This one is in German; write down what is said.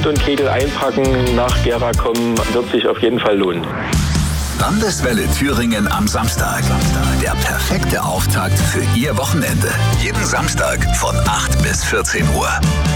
Hut und Kegel einpacken, nach Gera kommen, wird sich auf jeden Fall lohnen. Landeswelle Thüringen am Samstag. Der perfekte Auftakt für Ihr Wochenende. Jeden Samstag von 8 bis 14 Uhr.